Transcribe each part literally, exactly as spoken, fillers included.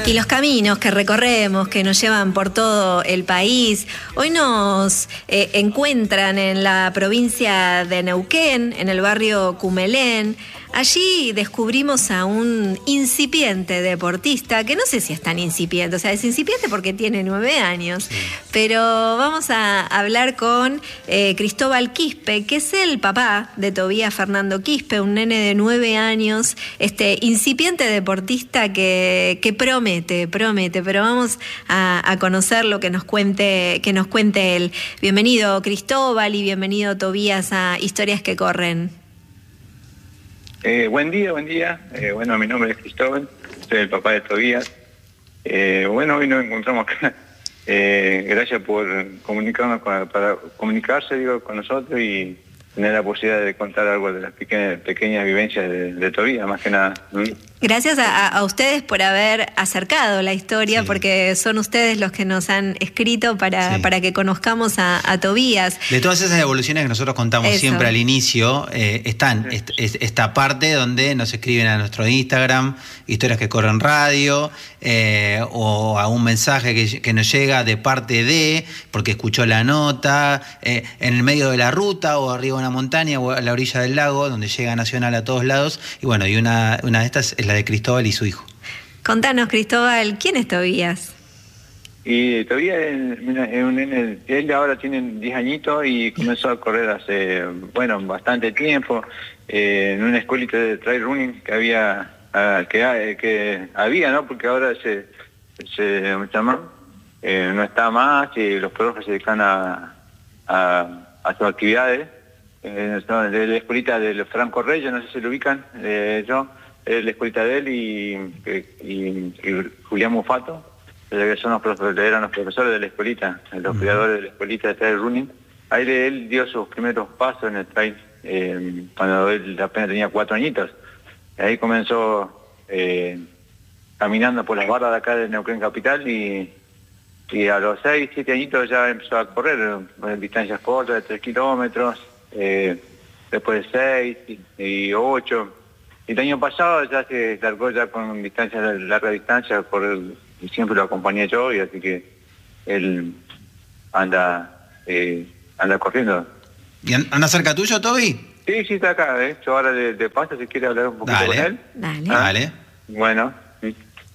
Y los caminos que recorremos, que nos llevan por todo el país, hoy nos eh, encuentran en la provincia de Neuquén, en el barrio Cumelén. Allí descubrimos a un incipiente deportista, que no sé si es tan incipiente, o sea, es incipiente porque tiene nueve años, sí. Pero vamos a hablar con eh, Cristóbal Quispe, que es el papá de Tobías Fernando Quispe, un nene de nueve años, este incipiente deportista que, que promete, promete, pero vamos a, a conocer lo que nos cuente, que nos cuente él. Bienvenido Cristóbal y bienvenido Tobías a Historias que Corren. Eh, buen día, buen día. Eh, bueno, mi nombre es Cristóbal, soy el papá de Tobías. Eh, bueno, hoy nos encontramos acá. Eh, gracias por comunicarnos con, para comunicarse, digo, con nosotros y tener la posibilidad de contar algo de las pequeñas, pequeñas vivencias de, de Tobías, más que nada. ¿Mm? Gracias a, a ustedes por haber acercado la historia, sí. Porque son ustedes los que nos han escrito para, sí. para que conozcamos a, a Tobías. De todas esas evoluciones que nosotros contamos Eso. siempre al inicio, eh, están sí. est, est, esta parte donde nos escriben a nuestro Instagram, Historias que Corren Radio, eh, o a un mensaje que, que nos llega de parte de, porque escuchó la nota, eh, en el medio de la ruta, o arriba de una montaña, o a la orilla del lago, donde llega Nacional a todos lados. Y bueno, y una, una de estas es la de Cristóbal y su hijo. Contanos, Cristóbal, ¿quién es Tobías? Y Tobías es un nene, él ahora tiene diez añitos y comenzó a correr hace, bueno, bastante tiempo, eh, en una escuelita de trail running que había, uh, que, que había, ¿no? Porque ahora se, se llama, eh, no está más y los profes se dedican a, a, a sus actividades. Eh, de la escuelita de Franco Reyes, no sé si lo ubican, eh, yo. Es la escuelita de él y, y, y Julián Mufato, que son los profesores, eran los profesores de la escuelita, los uh-huh. creadores de la escuelita de trail running. Ahí él dio sus primeros pasos en el trail eh, cuando él apenas tenía cuatro añitos. Y ahí comenzó eh, caminando por las barras de acá de Neuquén Capital y, y a los seis, siete añitos ya empezó a correr en distancias cortas de tres kilómetros, eh, después de seis y, y ocho. El año pasado ya se largó ya con distancia, larga distancia, por el, y siempre lo acompañé yo, y así que él anda eh, anda corriendo. ¿Y anda cerca tuyo, Toby? Sí, sí, está acá, ¿eh? Yo ahora de, de paso, si quiere hablar un poquito Dale. con él. Dale. ¿Ah? Dale. Bueno. Sí.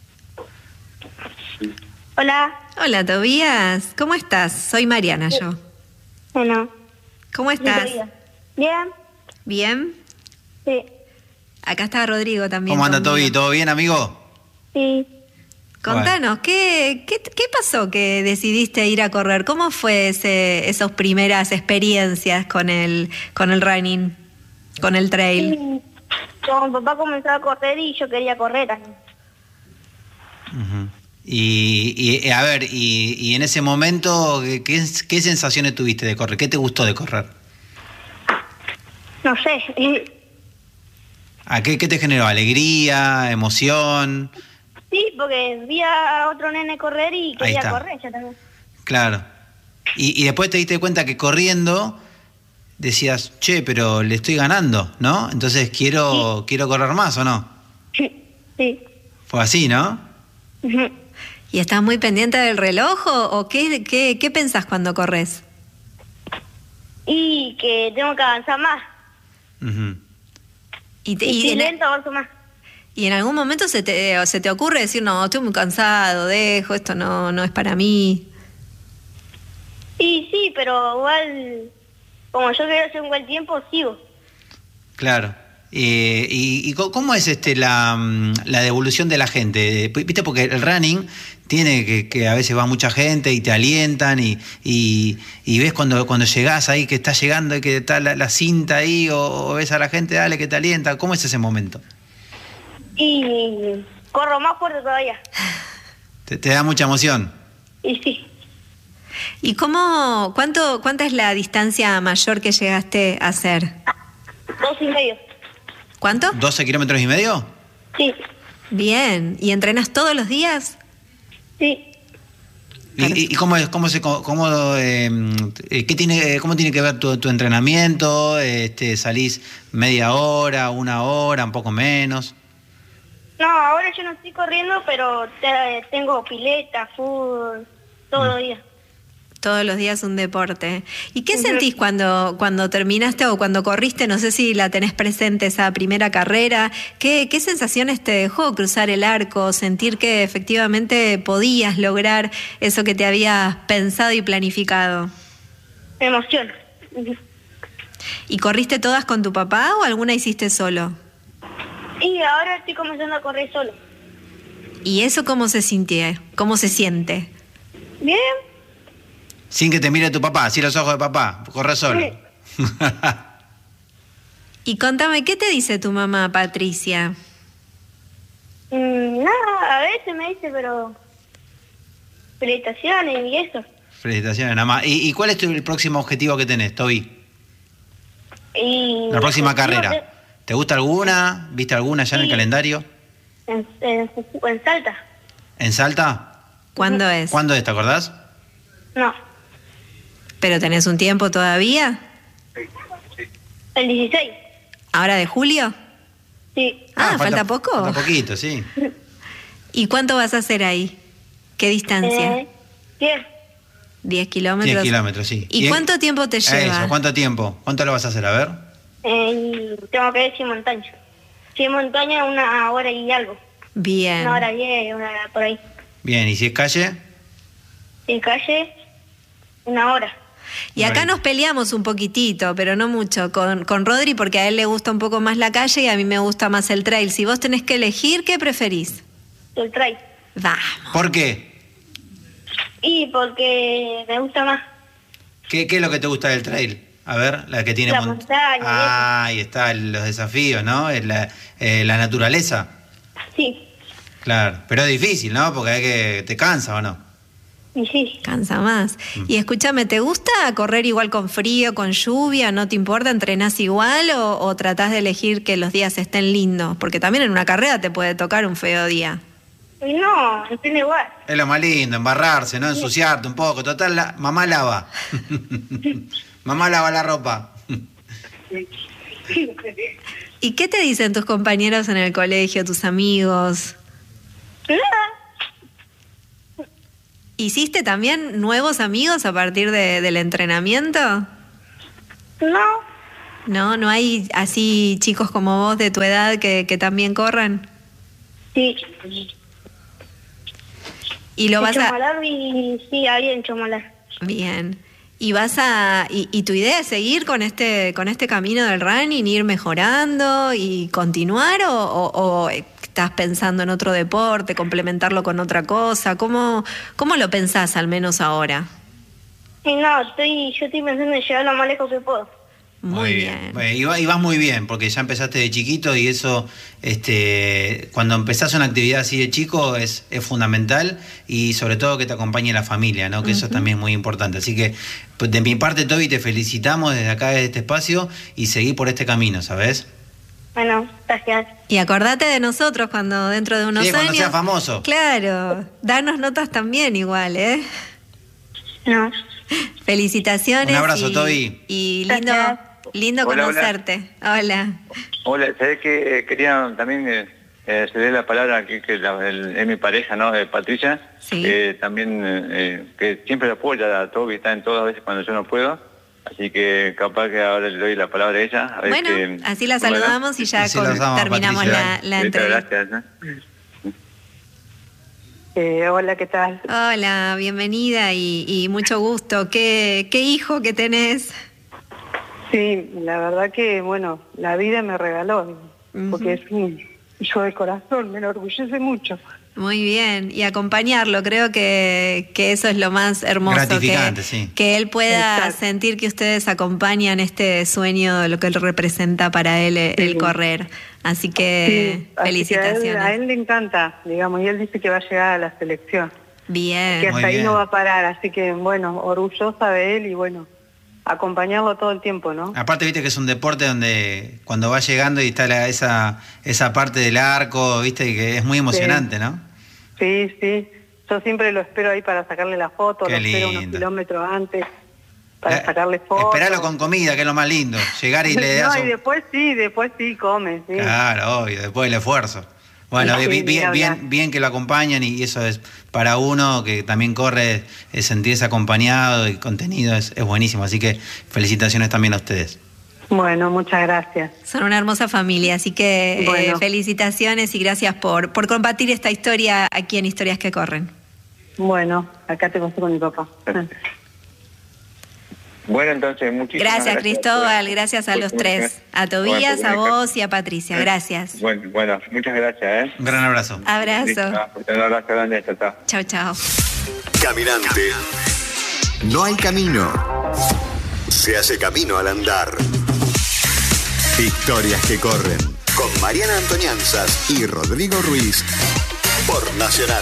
Hola. Hola, Tobías. ¿Cómo estás? Soy Mariana, yo. Bueno. ¿Cómo estás? Bien. ¿Bien? Sí. Acá está Rodrigo también. ¿Cómo anda, conmigo. Toby? ¿Todo bien, amigo? Sí. Contanos, ¿qué, qué, ¿qué pasó que decidiste ir a correr? ¿Cómo fue ese, esas primeras experiencias con el, con el running, con el trail? Sí. Cuando mi papá comenzó a correr y yo quería correr también. Uh-huh. Y, y a ver, y, y en ese momento, ¿qué, ¿qué sensaciones tuviste de correr? ¿Qué te gustó de correr? No sé. ¿A qué, qué te generó? ¿Alegría? ¿Emoción? Sí, porque vi a otro nene correr y quería correr yo también. Claro. Y, y después te diste cuenta que corriendo decías, che, pero le estoy ganando, ¿no? Entonces quiero, sí. quiero correr más, ¿o no? Sí. Fue así, ¿no? Uh-huh. ¿Y estás muy pendiente del reloj o, o qué, qué, qué pensás cuando corres? Y que tengo que avanzar más. Uh-huh. Y, te, y, y en, lento avanzo más. ¿Y en algún momento se te, se te ocurre decir, no, estoy muy cansado, dejo, esto no, no es para mí? Sí, sí, pero igual, como yo quiero hacer un buen tiempo, sigo. Claro. Eh, y, ¿Y cómo es este la, la devolución de la gente? ¿Viste? Porque el running tiene que, que a veces va mucha gente y te alientan y, y, y ves cuando, cuando llegás ahí que está llegando y que está la, la cinta ahí o, o ves a la gente, dale, que te alienta. ¿Cómo es ese momento? Y corro más fuerte todavía. ¿Te, te da mucha emoción? Y sí. ¿Y cómo, cuánto, cuánta es la distancia mayor que llegaste a hacer? Dos y medio. ¿Cuánto? ¿doce kilómetros y medio? Sí. Bien. ¿Y entrenas todos los días? Sí. ¿Y, y cómo es, cómo se, cómo, eh, qué tiene, cómo tiene que ver tu, tu entrenamiento? Este, ¿salís media hora, una hora, un poco menos? No, ahora yo no estoy corriendo, pero te- tengo pileta, fútbol, todo el día. Todos los días un deporte. ¿Y qué Ujú. sentís cuando, cuando terminaste o cuando corriste? No sé si la tenés presente esa primera carrera. ¿Qué, qué sensaciones te dejó cruzar el arco? Sentir que efectivamente podías lograr eso que te habías pensado y planificado. Me emociona. ¿Y corriste todas con tu papá o alguna hiciste solo? Y ahora estoy comenzando a correr solo. ¿Y eso cómo se sintió? ¿Cómo se siente? Bien. Sin que te mire tu papá, así los ojos de papá, corre solo. Sí. Y contame, ¿qué te dice tu mamá, Patricia? Mm, nada, a veces me dice, pero felicitaciones y eso. Felicitaciones, nada más. ¿Y, y cuál es tu, el próximo objetivo que tenés, Toby? Y La próxima objetivo carrera. de- ¿Te gusta alguna? ¿Viste alguna ya en el Sí. calendario? En, en, en Salta. ¿En Salta? ¿Cuándo es? ¿Cuándo es? ¿Te acordás? No, ¿Pero tenés un tiempo todavía? el dieciséis. ¿Ahora de julio? Sí. Ah, ¿falta poco? Falta poquito, sí. ¿Y cuánto vas a hacer ahí? ¿Qué distancia? Eh, bien. ¿Diez kilómetros? diez kilómetros, sí. ¿Y en- cuánto tiempo te lleva? Eso, ¿cuánto tiempo? ¿Cuánto lo vas a hacer? A ver. Eh, y tengo que ir sin montaña. Sin montaña una hora y algo. Bien. Una hora diez, una hora por ahí. Bien, ¿y si es calle? Sin calle, una hora. Y acá Bueno. nos peleamos un poquitito, pero no mucho, con, con Rodri, porque a él le gusta un poco más la calle y a mí me gusta más el trail. Si vos tenés que elegir, ¿qué preferís? El trail. Vamos. ¿Por qué? Y porque me gusta más. ¿Qué, qué es lo que te gusta del trail? A ver, la que tiene... La mont- montaña y Ah, ahí está, el- los desafíos, ¿no? Es La, eh, la naturaleza. Sí. Claro, pero es difícil, ¿no? Porque hay que... ¿Te cansa o no? Y sí. Cansa más. Mm. Y escúchame, ¿te gusta correr igual con frío, con lluvia? ¿No te importa? ¿Entrenás igual o, o tratás de elegir que los días estén lindos? Porque también en una carrera te puede tocar un feo día. Y no, no tiene igual. Es lo más lindo, embarrarse, ¿no? Ensuciarte un poco. Total, la, mamá lava. Mamá lava la ropa. ¿Y qué te dicen tus compañeros en el colegio, tus amigos? Nada. ¿Hiciste también nuevos amigos a partir de- del entrenamiento? No. ¿No? ¿No hay así chicos como vos de tu edad que, que también corran? Sí. Y lo En vas a... Chomalar y sí, había en Chomalar. Bien. ¿Y vas a... Y, y tu idea es seguir con este, con este camino del running, ir mejorando y continuar o, o- o estás pensando en otro deporte, complementarlo con otra cosa? ¿Cómo, cómo lo pensás al menos ahora? Y no, estoy, yo estoy pensando en llegar lo más lejos que puedo. Muy bien. Bueno, y, va- y vas muy bien, porque ya empezaste de chiquito y eso, este, cuando empezás una actividad así de chico es, es fundamental y sobre todo que te acompañe la familia, ¿no? Que eso también es muy importante. Así que pues, de mi parte, Toby, te felicitamos desde acá, desde este espacio y seguí por este camino, ¿sabes? Bueno, gracias. Y acordate de nosotros cuando dentro de unos Sí, años... cuando seas famoso. Claro, danos notas también igual, ¿eh? No. Felicitaciones. Un abrazo, y, Toby. Y lindo, Gracias. lindo Hola, hola. conocerte. Hola. Hola, ¿sabés que eh, quería también eh, eh, ceder la palabra aquí, que la- el- es mi pareja, ¿no? De Patricia. Sí. Eh, también, eh, eh, que siempre lo apoya a Toby, está en todas veces cuando yo no puedo. Así que capaz que ahora le doy la palabra a ella. A ver Bueno, que- así la ¿cómo era? saludamos y ya Así con- la saludamos, terminamos Patricia. la, la Muchas entrevista. gracias. ¿eh? Eh, hola, ¿qué tal? Hola, bienvenida y, y mucho gusto. ¿Qué, qué hijo que tenés? Sí, la verdad que, bueno, la vida me regaló, porque es un hijo de corazón, me enorgullece mucho. Muy bien, y acompañarlo, creo que, que eso es lo más hermoso. Gratificante, que, sí. que él pueda Exacto. sentir que ustedes acompañan este sueño, de lo que él representa para él, el Sí. correr. Así que Sí, así que felicitaciones. a, él, a él le encanta, digamos, y él dice que va a llegar a la selección, que Bien, Muy hasta ahí bien. no va a parar, así que, bueno, orgullosa de él y, bueno, acompañarlo todo el tiempo, ¿no? Aparte, viste que es un deporte donde cuando va llegando y está la- esa, esa parte del arco, viste, que es muy emocionante, ¿no? Sí, sí, yo siempre lo espero ahí para sacarle la foto, Qué lo espero unos lindo. kilómetros antes para Eh, sacarle fotos. Esperalo con comida, que es lo más lindo. Llegar y le das No, y un... después sí, después sí come, sí. Claro, obvio, después del esfuerzo. Bueno, Sí, bien, bien, ni bien, hablar. bien que lo acompañan y eso es para uno que también corre, es sentirse acompañado y contenido es, es buenísimo. Así que felicitaciones también a ustedes. Bueno, muchas gracias. Son una hermosa familia, así que eh, Bueno. felicitaciones y gracias por, por compartir esta historia aquí en Historias que Corren. Bueno, acá te pasé con mi papá. Bueno, entonces, muchísimas Gracias, gracias. Cristóbal, gracias a por los comunicar- tres, a Tobías, por a comunicar- vos y a Patricia. Gracias. Bueno, bueno, muchas gracias, ¿eh? Un gran abrazo. Abrazo. Listo, un abrazo grande, chao, chao. Chao, chao. Caminante. No hay camino. Se hace camino al andar. Historias que corren. Con Mariana Antonianzas y Rodrigo Ruiz. Por Nacional.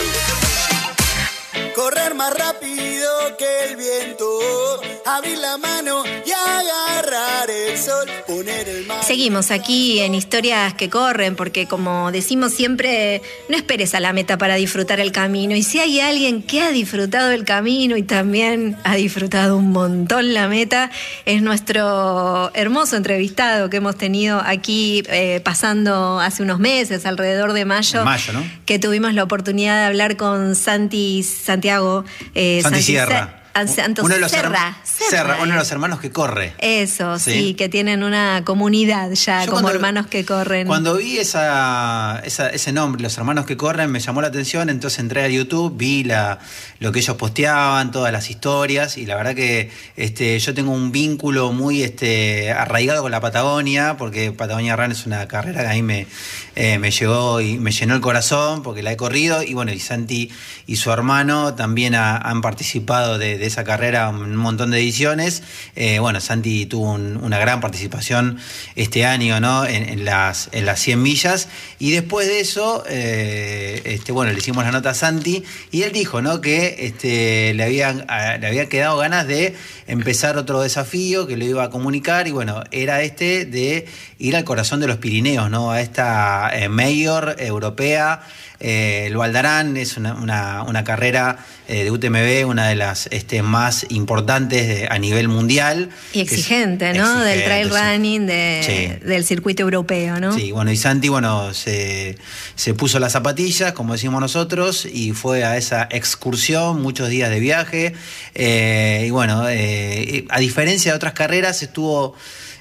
Correr más rápido que el viento, abrir la mano y agarrar el sol, poner el mar. Seguimos aquí en Historias que Corren, porque como decimos siempre, no esperes a la meta para disfrutar el camino. Y si hay alguien que ha disfrutado el camino y también ha disfrutado un montón la meta, es nuestro hermoso entrevistado que hemos tenido aquí eh, pasando hace unos meses, alrededor de mayo. En mayo, ¿no? Que tuvimos la oportunidad de hablar con Santi Santiago. Eh, Santi Santi Sierra. Ser- Santos Uno de los Serra. herma- Serra, uno de los hermanos que corre. Eso, sí, Sí. que tienen una comunidad ya, Yo como cuando- hermanos que corren. Cuando vi esa, esa- ese nombre, Los Hermanos que Corren, me llamó la atención, entonces entré a YouTube, vi la, lo que ellos posteaban, todas las historias, y la verdad que este, yo tengo un vínculo muy este, arraigado con la Patagonia, porque Patagonia Run es una carrera que a mí me, eh, me llegó y me llenó el corazón, porque la he corrido, y bueno, y Santi y su hermano también ha- han participado de, de esa carrera en un montón de ediciones. Eh, bueno, Santi tuvo un- una gran participación este año, ¿no? En, en las, en las cien millas, y después de eso, eh, este, bueno, le hicimos la nota a Santi, y él dijo, ¿no? Que este, le, habían, a- le había quedado ganas de empezar otro desafío, que lo iba a comunicar, y bueno, era este de ir al corazón de los Pirineos, ¿no? A esta eh, Mayor europea. Eh, el Val d'Aran es una, una, una carrera eh, de U T M B, una de las este, más importantes de- a nivel mundial. Y exigente, Es- ¿no? Del exigente, trail sí. running, de, Sí. del circuito europeo, ¿no? Sí, bueno, y Santi, bueno, se, se puso las zapatillas, como decimos nosotros, y fue a esa excursión, muchos días de viaje. Eh, y bueno, eh, a diferencia de otras carreras, estuvo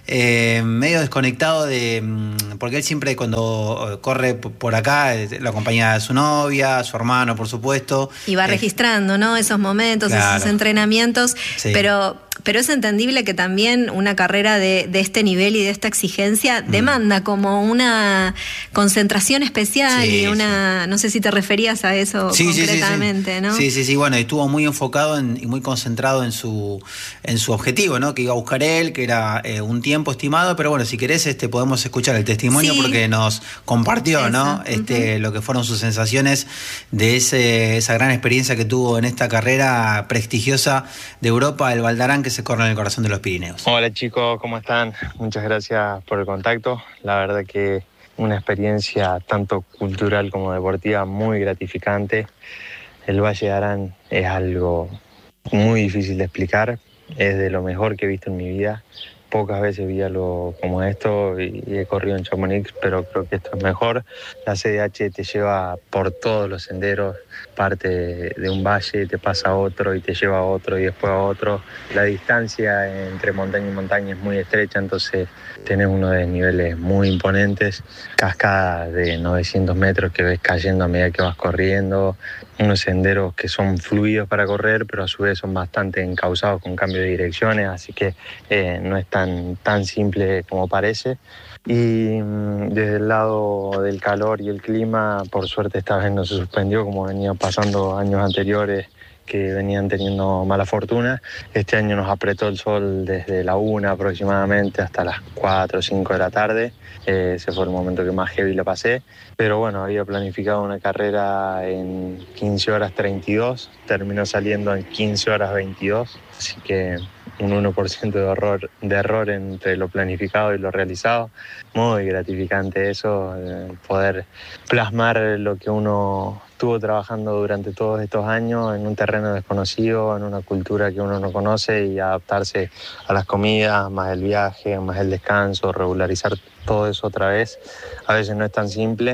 eh, medio desconectado de. Porque él siempre, cuando corre p- por acá, eh, lo acompaña a su novia, su hermano, por supuesto. Y va Eh, registrando, ¿no? Esos momentos, Claro. esos entrenamientos. Sí. Pero, pero es entendible que también una carrera de, de este nivel y de esta exigencia demanda como una concentración especial Sí, y una. No sé si te referías a eso Sí, sí, sí, sí. concretamente, ¿no? Sí, sí, sí, bueno, y estuvo muy enfocado en- y muy concentrado en su en su objetivo, ¿no? Que iba a buscar él, que era eh, un tiempo estimado, pero bueno, si querés este podemos escuchar el testimonio Sí. porque nos compartió, ¿no? Eso, Este lo que fueron sus sensaciones de ese esa gran experiencia que tuvo en esta carrera prestigiosa de Europa, el Val d'Aran, que se corre en el corazón de los Pirineos. Hola chicos, ¿cómo están? Muchas gracias por el contacto. La verdad que una experiencia tanto cultural como deportiva muy gratificante. El Valle d'Aran es algo muy difícil de explicar, es de lo mejor que he visto en mi vida. Pocas veces vi algo como esto y, y he corrido en Chamonix, pero creo que esto es mejor. La C D H te lleva por todos los senderos, parte de, de un valle, te pasa a otro y te lleva a otro y después a otro. La distancia entre montaña y montaña es muy estrecha, entonces tenés uno de niveles muy imponentes, cascadas de novecientos metros que ves cayendo a medida que vas corriendo, unos senderos que son fluidos para correr, pero a su vez son bastante encauzados con cambio de direcciones, así que eh, no es tan, tan simple como parece. Y mm, desde el lado del calor y el clima, por suerte esta vez no se suspendió como venía pasando años anteriores, que venían teniendo mala fortuna. Este año nos apretó el sol desde la una aproximadamente hasta las cuatro o cinco de la tarde. Eh, ese fue el momento que más heavy lo pasé. Pero bueno, había planificado una carrera en quince horas treinta y dos, terminó saliendo en quince horas veintidós, así que un uno por ciento de error, de error entre lo planificado y lo realizado. Muy gratificante eso, eh, poder plasmar lo que uno estuvo trabajando durante todos estos años en un terreno desconocido, en una cultura que uno no conoce, y adaptarse a las comidas, más el viaje, más el descanso, regularizar todo eso otra vez. A veces no es tan simple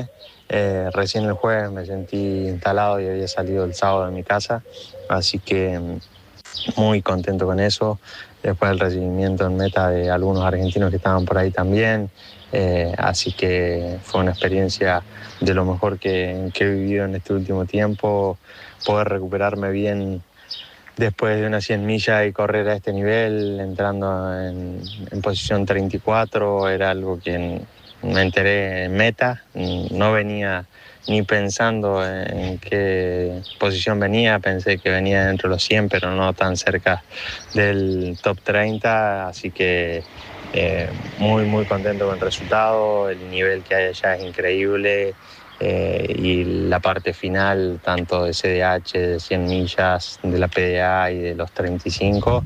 Eh, recién el jueves me sentí instalado y había salido el sábado de mi casa, así que muy contento con eso. Después el recibimiento en meta de algunos argentinos que estaban por ahí también, eh, así que fue una experiencia de lo mejor que, que he vivido en este último tiempo. Poder recuperarme bien después de unas cien millas y correr a este nivel, entrando en, en posición treinta y cuatro, era algo que me enteré en meta, no venía ni pensando en qué posición venía, pensé que venía dentro de los cien, pero no tan cerca del top treinta, así que eh, muy muy contento con el resultado, el nivel que hay allá es increíble, eh, y la parte final, tanto de C D H, de cien millas, de la P D A y de los treinta y cinco,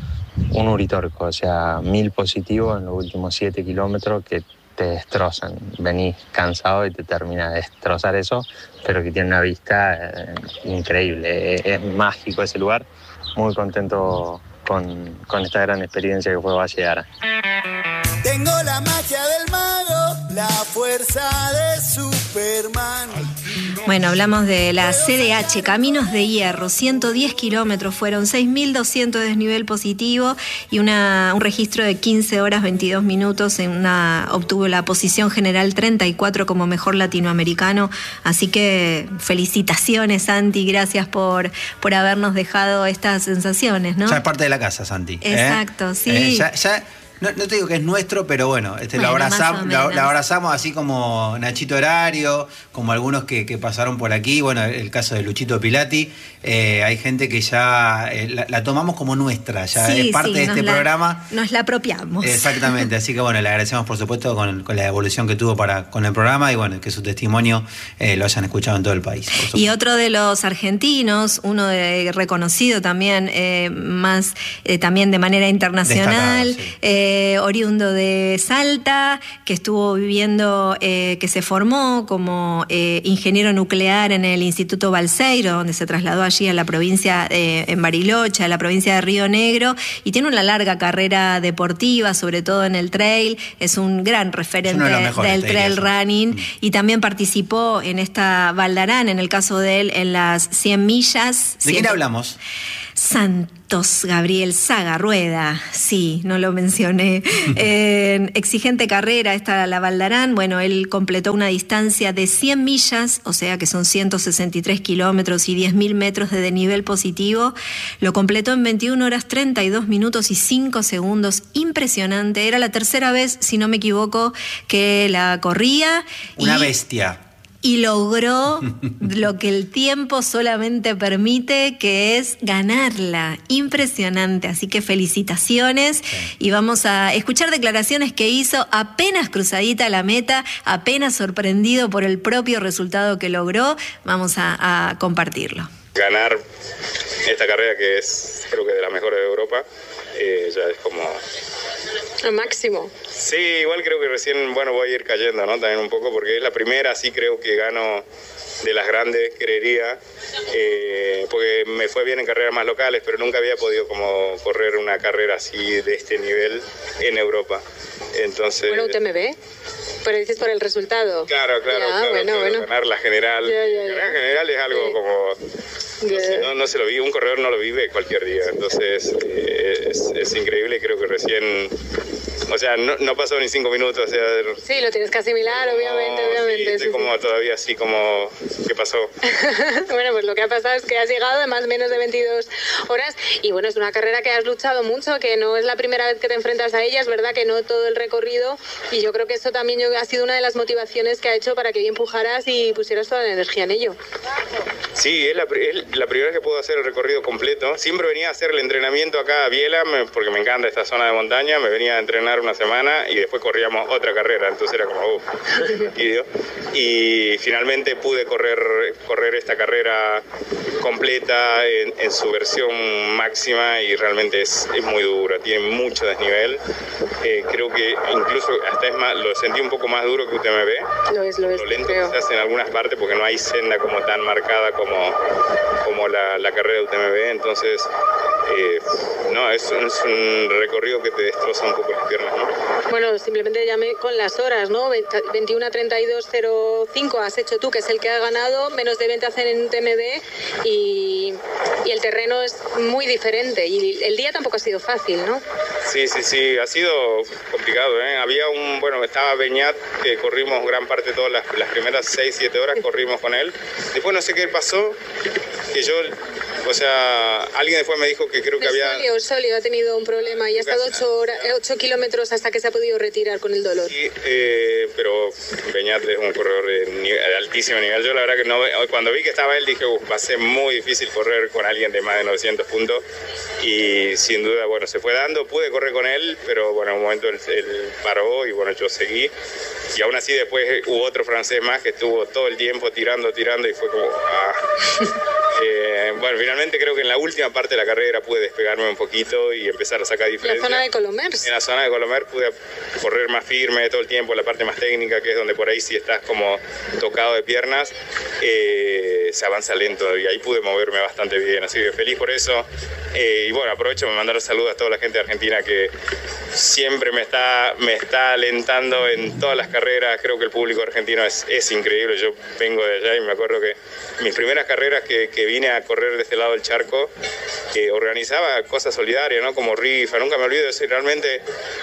un uritorco, o sea, mil positivos en los últimos siete kilómetros que te destrozan. Venís cansado y te termina de destrozar eso, pero que tiene una vista eh, increíble. Es, es mágico ese lugar. Muy contento con, con esta gran experiencia que fue Valle de Arán. Tengo la magia del mago, la fuerza de Superman. Bueno, hablamos de la C D H, Caminos de Hierro, ciento diez kilómetros, fueron seis mil doscientos de desnivel positivo y una, un registro de quince horas veintidós minutos, en una, obtuvo la posición general treinta y cuatro como mejor latinoamericano, así que felicitaciones, Santi, gracias por, por habernos dejado estas sensaciones, ¿no? Ya es parte de la casa, Santi. Exacto, ¿eh? sí. Eh, ya, ya... No, no te digo que es nuestro, pero bueno, este, bueno lo, abrazamos, lo, lo abrazamos así como Nachito Horario, como algunos que, que pasaron por aquí, bueno, el caso de Luchito Pilati, eh, hay gente que ya eh, la, la tomamos como nuestra, ya sí, es parte sí, de este la, programa. Nos la apropiamos. Exactamente, así que bueno, le agradecemos por supuesto con, con la evolución que tuvo para con el programa y bueno, que su testimonio eh, lo hayan escuchado en todo el país. Y otro de los argentinos, uno de, reconocido también, eh, más eh, también de manera internacional, sí. eh, Eh, oriundo de Salta, que estuvo viviendo, eh, que se formó como eh, ingeniero nuclear en el Instituto Balseiro, donde se trasladó allí a la provincia, eh, en Bariloche, a la provincia de Río Negro, y tiene una larga carrera deportiva, sobre todo en el trail, es un gran referente de mejores, del trail running, mm. y también participó en esta Val d'Arán, en el caso de él, en las cien millas. ¿De quién hablamos? Santos Gabriel Saga Rueda, sí, no lo mencioné. Eh, exigente carrera esta la Val d'Arán. Bueno, él completó una distancia de cien millas, o sea que son ciento sesenta y tres kilómetros y diez mil metros de desnivel positivo. Lo completó en veintiuna horas treinta y dos minutos y cinco segundos. Impresionante. Era la tercera vez, si no me equivoco, que la corría. Una y... bestia. Y logró lo que el tiempo solamente permite, que es ganarla. Impresionante. Así que felicitaciones. Sí. Y vamos a escuchar declaraciones que hizo apenas cruzadita la meta, apenas sorprendido por el propio resultado que logró. Vamos a, a compartirlo. Ganar esta carrera, que es creo que de las mejores de Europa, eh, ya es como... Al máximo. Sí, igual creo que recién, bueno, voy a ir cayendo, ¿no? También un poco, porque es la primera, sí creo que gano de las grandes, creería, eh, porque me fue bien en carreras más locales, pero nunca había podido como correr una carrera así de este nivel en Europa. Entonces... Bueno, U T M B, pero dices por el resultado. Claro, claro, ya, claro, bueno, claro, bueno. Ganar la general. Ya, ya, ya. Ganar la general es algo sí. como... No, sé, no, no se lo vive, un corredor no lo vive cualquier día, entonces eh, es, es increíble, creo que recién, o sea, no, no pasó ni cinco minutos, o sea... Sí, lo tienes que asimilar, como, obviamente, obviamente. Sí, estoy sí, como sí. todavía así como, ¿qué pasó? Bueno, pues lo que ha pasado es que has llegado de más o menos de veintidós horas y bueno, es una carrera que has luchado mucho, que no es la primera vez que te enfrentas a ella, es verdad que no todo el recorrido y yo creo que eso también ha sido una de las motivaciones que ha hecho para que hoy empujaras y pusieras toda la energía en ello. Sí, es la, es la primera vez que puedo hacer el recorrido completo. Siempre venía a hacer el entrenamiento acá a Biela, me, porque me encanta esta zona de montaña, me venía a entrenar una semana y después corríamos otra carrera, entonces era como, uff, y finalmente pude correr, correr esta carrera completa en, en su versión máxima y realmente es, es muy dura, tiene mucho desnivel. Eh, creo que incluso hasta es más, lo sentí un poco más duro que U T M B. Lo es, lo es. Lo lento creo. quizás en algunas partes porque no hay senda como tan marcada como, como la, la carrera de U T M B, entonces eh, no, es, es un recorrido que te destroza un poco las piernas, ¿no? Bueno, simplemente llamé con las horas, ¿no? veintiuno a treinta y dos cero cinco has hecho tú, que es el que ha ganado, menos de veinte hacen en U T M B y, y el terreno es muy diferente y el día tampoco ha sido fácil, ¿no? Sí, sí, sí, ha sido complicado, ¿eh? Había un, bueno, estaba Beñat, que corrimos gran parte, todas las, las primeras seis, siete horas corrimos con él. Después no sé qué pasó, que yo, o sea, alguien después me dijo que creo que había... Solio, Solio ha tenido un problema y ha estado ocho, horas, ocho kilómetros hasta que se ha podido retirar con el dolor. Sí, eh, pero Beñat es un corredor de, nivel, de altísimo nivel. Yo la verdad que no, cuando vi que estaba él dije, uh, va a ser muy difícil correr con alguien de más de novecientos puntos y sin duda, bueno, se fue dando, pude correr con él, pero bueno, en un momento él, él paró y bueno, yo seguí. Y aún así después hubo otro francés más que estuvo todo el tiempo tirando, tirando y fue como... Ah. eh, bueno, finalmente creo que en la última parte de la carrera pude despegarme un poquito y empezar a sacar diferencias. ¿En la zona de Colomers? En la zona de Colomers pude correr más firme todo el tiempo, la parte más técnica, que es donde por ahí sí estás como tocado de piernas, eh, se avanza lento y ahí pude moverme bastante bien, así que feliz por eso. Eh, y bueno, aprovecho para mandar saludos a toda la gente de Argentina que siempre me está, me está alentando en todas las carreras. Creo que el público argentino es, es increíble. Yo vengo de allá y me acuerdo que mis primeras carreras que, que vine a correr de este lado del charco, que organizaba cosas solidarias, ¿no? Como rifa, nunca me olvido de eso. Y realmente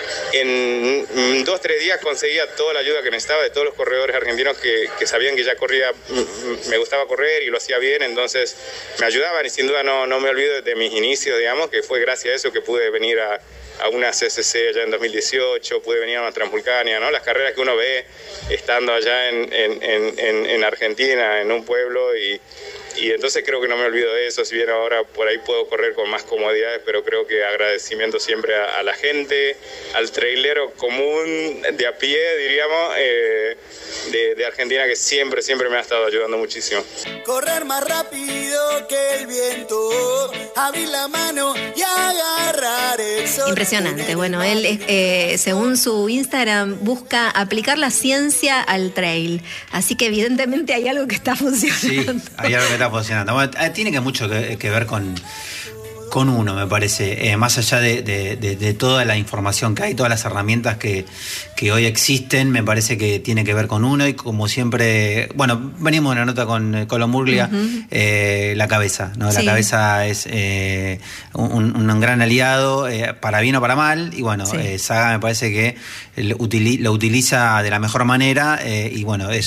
en dos, tres días conseguía toda la ayuda que necesitaba de todos los corredores argentinos que, que sabían que ya corría, me gustaba correr y lo hacía bien, entonces me ayudaban y sin duda no, no me olvido de mis inicios, digamos, que fue gracias a eso que pude venir a, a una C C C allá en dos mil dieciocho, pude venir a una Transvulcania, ¿no? Las carreras que uno ve estando allá en, en, en, en Argentina, en un pueblo y... Y entonces creo que no me olvido de eso, si bien ahora por ahí puedo correr con más comodidades, pero creo que agradecimiento siempre a, a la gente, al trailero común de a pie, diríamos, eh, de, de Argentina, que siempre, siempre me ha estado ayudando muchísimo. Correr más rápido que el viento, abrir la mano y agarrar el sol. Impresionante. Bueno, él, eh, según su Instagram, busca aplicar la ciencia al trail. Así que evidentemente hay algo que está funcionando. Sí, hay algo que está funcionando. Bueno, tiene que mucho que, que ver con, con uno, me parece. Eh, más allá de, de, de, de toda la información que hay, todas las herramientas que, que hoy existen, me parece que tiene que ver con uno y como siempre, bueno, venimos de una nota con Colomurglia, uh-huh. eh, la cabeza, ¿no? La sí. cabeza es eh, un, un gran aliado, eh, para bien o para mal, y bueno, sí. eh, Saga me parece que lo, utili- lo utiliza de la mejor manera, eh, y bueno, es